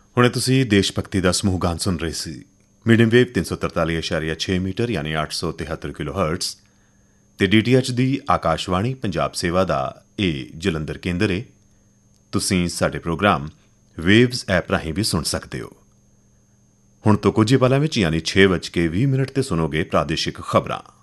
ਹੁਣੇ ਤੁਸੀਂ ਦੇਸ਼ ਭਗਤੀ ਦਾ ਸਮੂਹ ਗਾਨ ਸੁਣ ਰਹੇ ਸੀ। ਮੀਡੀਅਮ ਵੇਵ 343.6 ਮੀਟਰ ਯਾਨੀ 873 ਕਿਲੋ ਹਰਟਜ਼ ਤੇ ਡੀਟੀਐਚ ਦੀ ਆਕਾਸ਼ਵਾਣੀ ਪੰਜਾਬ ਸੇਵਾ ਦਾ ਇਹ ਜਲੰਧਰ ਕੇਂਦਰ ਹੈ। ਤੁਸੀਂ ਸਾਡੇ ਪ੍ਰੋਗਰਾਮ ਵੇਵਜ਼ ਐਪ ਰਾਹੀਂ ਵੀ ਸੁਣ ਸਕਦੇ ਹੋ। ਹੁਣ ਤੋਂ ਕੁਝ ਹੀ ਪਲਾਂ ਵਿੱਚ ਯਾਨੀ 6:20 ਤੇ ਸੁਣੋਗੇ ਪ੍ਰਾਦੇਸ਼ਿਕ ਖਬਰਾਂ।